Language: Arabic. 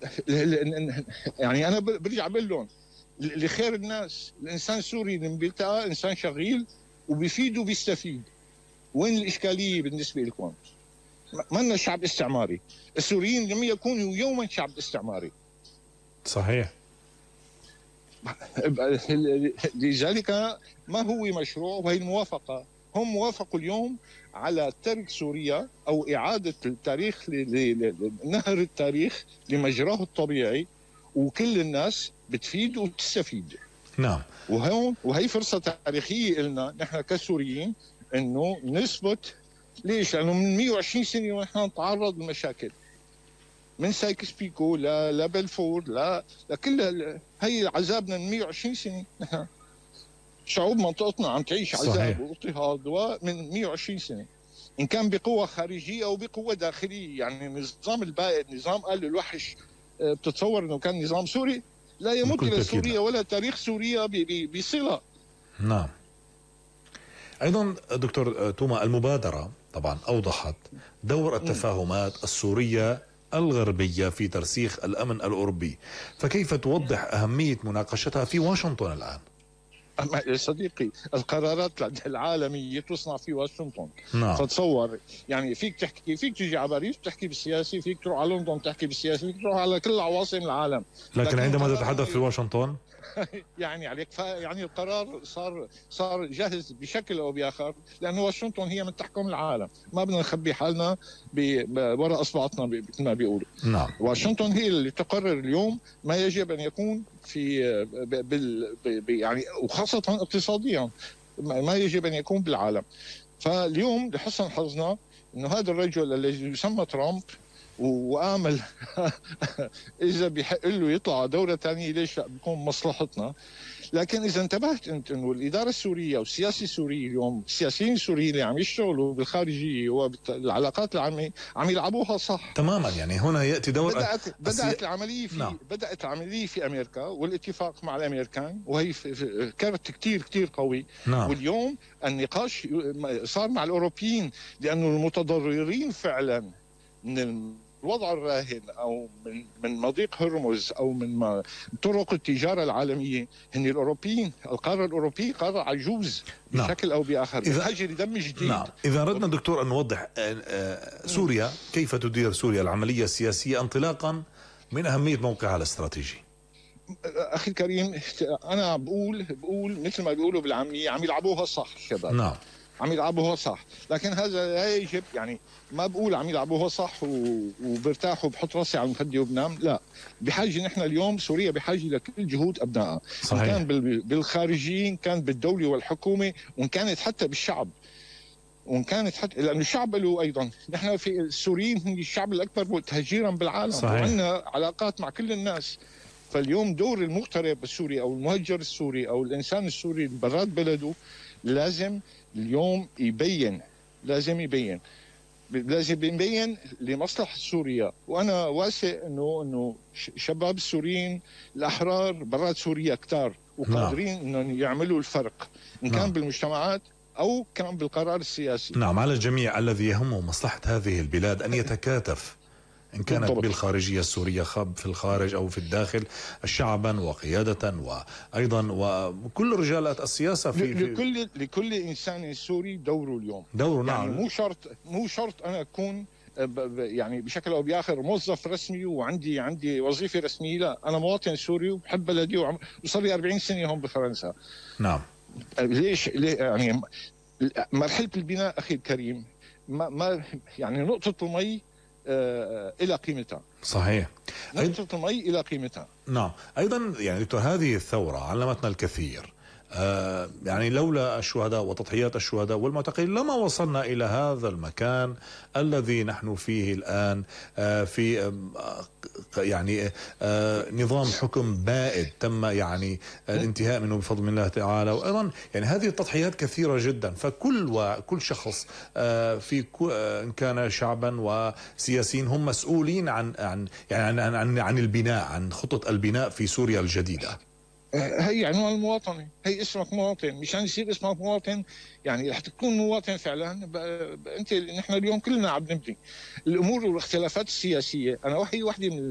يعني انا برجع بقول لهم لخير الناس، الانسان السوري اللي بيلتقى انسان شغيل وبيفيد وبيستفيد. وين الاشكاليه بالنسبه لكم؟ ما شعب استعماري، السوريين لم يكونوا يوما شعب استعماري. صحيح. لذلك ما هو مشروع وهي الموافقة. هم وافقوا اليوم على ترك سوريا أو إعادة التاريخ نهر التاريخ لمجراه الطبيعي، وكل الناس بتفيد وتستفيد. نعم. وهي فرصة تاريخية لنا نحن كسوريين إنه نثبت. ليش؟ لأنه من 120 سنة ونحن نتعرض لمشاكل، من سايكس بيكو لبلفور لكل هي عذابنا من 120 سنه. شعوب منطقتنا عم تعيش عذاب واضطهاد من 120 سنه، ان كان بقوه خارجيه او بقوه داخليه. يعني النظام البائد، نظام قال الوحش، بتتصور انه كان نظام سوري لا يمت الى سوريا ولا تاريخ سوريا بصله. نعم. ايضا دكتور توما، المبادره طبعا اوضحت دور التفاهمات السوريه الغربية في ترسيخ الأمن الأوروبي، فكيف توضح أهمية مناقشتها في واشنطن الآن؟ صديقي، القرارات العالمية تصنع في واشنطن. نعم. فتصور يعني فيك تحكي، فيك تجي على باريس تحكي بالسياسي، فيك تروح على لندن تحكي بالسياسي، فيك تروح على كل عواصم العالم، لكن عندما تتحدث في واشنطن يعني عليك يعني القرار صار جاهز بشكل او باخر، لانه واشنطن هي من تحكم العالم. ما بدنا نخبي حالنا وراء اصبعتنا مثل ما بيقولوا. نعم. واشنطن هي اللي تقرر اليوم ما يجب ان يكون في يعني وخاصه اقتصاديا ما يجب ان يكون بالعالم. فاليوم لحسن حظنا انه هذا الرجل الذي يسمى ترامب وآمل إذا بيحق له يطلع دورة ثانية ليش بيكون مصلحتنا. لكن إذا انتبهت أنت أنه الإدارة السورية والسياسة السورية اليوم، السياسيين السوريين اللي عم يشتغلوا بالخارجية والعلاقات العامة عم يلعبوها صح تماما. يعني هنا يأتي دور بدأت العملية في نعم. بدأت العملية في أمريكا والاتفاق مع الأمريكان، وهي كانت كتير قوي. نعم. واليوم النقاش صار مع الأوروبيين، لأنه المتضررين فعلا من الوضع الراهن او من مضيق هرمز او من طرق التجاره العالميه هن الاوروبيين. القاره الاوروبيه قاره عجوز بشكل او باخر، بحاجه لدم جديد. نعم. اذا اردنا دكتور ان نوضح سوريا، كيف تدير سوريا العمليه السياسيه انطلاقا من اهميه موقعها الاستراتيجي؟ اخي الكريم، انا بقول مثل ما بيقولوا بالعاميه عم يلعبوها صح الشباب. نعم. عم يلعبوها صح، لكن هذا لا يجب. يعني ما بقول عم يلعبوها صح وبرتاح وبحط راسي على المخده وبنام، لا. بحاجه نحن اليوم سوريا بحاجه لكل جهود ابنائها، ان كان بالخارجيين، كان بالدوله والحكومه، وان كانت حتى بالشعب، وان كانت حتى لانه الشعب له ايضا. نحن في السوريين هم الشعب الاكبر تهجيرا بالعالم، وعندنا علاقات مع كل الناس. فاليوم دور المغترب السوري او المهجر السوري او الانسان السوري برات بلده لازم اليوم لازم يبين لمصلحة سوريا. وأنا واثق إنه شباب السوريين الأحرار برات سوريا كتار وقادرين إنهم يعملوا الفرق، إن كان بالمجتمعات أو كان بالقرار السياسي. نعم. على الجميع الذي يهمه مصلحة هذه البلاد أن يتكاتف، إن كانت بالضبط بالخارجية السورية في الخارج أو في الداخل، شعبا وقيادة وأيضا وكل رجالات السياسة لكل إنسان سوري دوره اليوم. دوره. يعني نعم. مو شرط أنا أكون يعني بشكل أو بآخر موظف رسمي وعندي وظيفة رسمية. لا، أنا مواطن سوري وبحب بلدي وصار لي 40 سنة هون بفرنسا. نعم. ليش يعني مرحلة البناء أخي الكريم ما يعني نقطة المي إلى قيمتها. صحيح. نقطة المي إلى قيمتها. نعم. أيضا يعني دكتور، هذه الثورة علمتنا الكثير. يعني لولا الشهداء وتضحيات الشهداء والمعتقلين لما وصلنا إلى هذا المكان الذي نحن فيه الآن، في يعني نظام حكم بائد تم يعني الانتهاء منه بفضل الله تعالى. وأيضا يعني هذه التضحيات كثيرة جدا. كل شخص في إن كان شعبا وسياسيين هم مسؤولين عن البناء، عن خطة البناء في سوريا الجديدة. هي عنوان المواطنة، هي اسمك مواطن. مشان يصير اسمك مواطن يعني رح تكون مواطن فعلا. انت نحن اليوم كلنا عم نبني الامور والاختلافات السياسية. انا وحدي من